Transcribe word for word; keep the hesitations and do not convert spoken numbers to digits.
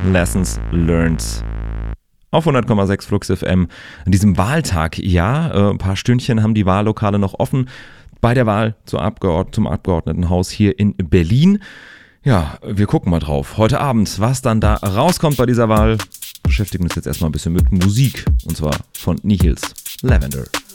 Lessons Learned. Auf hundert Komma sechs Flux F M. An diesem Wahltag, ja, äh, ein paar Stündchen haben die Wahllokale noch offen bei der Wahl zur Abgeord- zum Abgeordnetenhaus hier in Berlin. Ja, wir gucken mal drauf. Heute Abend, was dann da rauskommt bei dieser Wahl, beschäftigen uns jetzt erstmal ein bisschen mit Musik. Und zwar von Nihils Lavender.